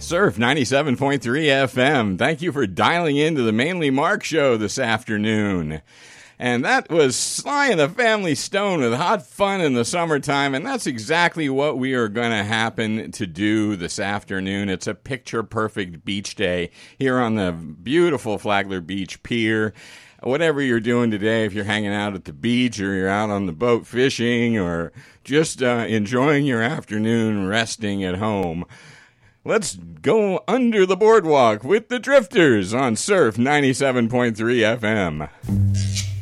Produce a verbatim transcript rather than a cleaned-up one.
Surf ninety-seven point three F M. Thank you for dialing into the Mainly Mark Show this afternoon. And that was Sly and the Family Stone with Hot Fun in the Summertime, and that's exactly what we are going to happen to do this afternoon. It's a picture-perfect beach day here on the beautiful Flagler Beach Pier. Whatever you're doing today, if you're hanging out at the beach or you're out on the boat fishing or just uh, enjoying your afternoon resting at home, let's go under the boardwalk with the Drifters on Surf ninety-seven point three F M.